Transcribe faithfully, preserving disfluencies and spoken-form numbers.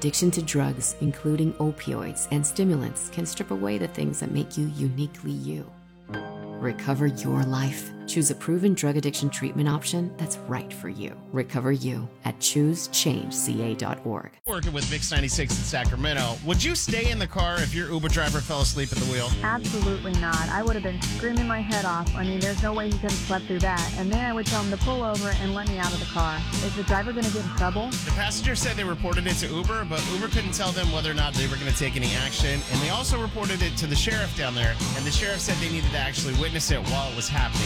Addiction to drugs, including opioids and stimulants, can strip away the things that make you uniquely you. Recover your life. Choose a proven drug addiction treatment option that's right for you. Recover you at choose change c a dot org. Working with Mix ninety-six in Sacramento, would you stay in the car if your Uber driver fell asleep at the wheel? Absolutely not. I would have been screaming my head off. I mean, there's no way he could have slept through that. And then I would tell him to pull over and let me out of the car. Is the driver going to get in trouble? The passenger said they reported it to Uber, but Uber couldn't tell them whether or not they were going to take any action. And they also reported it to the sheriff down there, and the sheriff said they needed to actually witness it while it was happening.